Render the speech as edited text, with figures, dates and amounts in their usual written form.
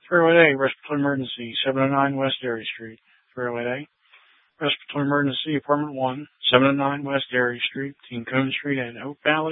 308, respiratory emergency, 709 West Dairy Street. 308, respiratory emergency, apartment 1, 709 West Dairy Street, between Cone Street and Oak Valley.